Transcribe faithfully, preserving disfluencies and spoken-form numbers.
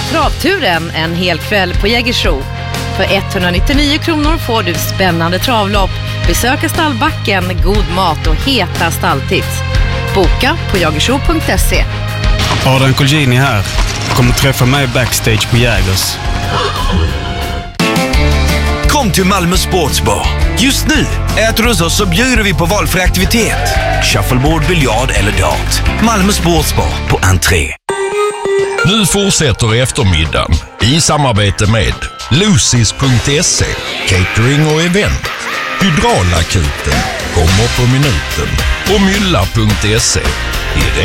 Travturen en hel kväll på Jägersro. För etthundranittionio kronor får du spännande travlopp, besöka stallbacken, god mat och heta stalltips. Boka på jagersro punkt se. Adrian Colgjini här. Kommer träffa mig backstage på Jägers. Kom till Malmö Sportsbar. Just nu äter du hos oss så bjuder vi på valfri aktivitet. Shuffleboard, biljard eller dart. Malmö Sportsbar på entré. Nu fortsätter eftermiddagen i samarbete med Lucis punkt se, catering och event. Hydraulakuten kommer på minuten och Mylla punkt se.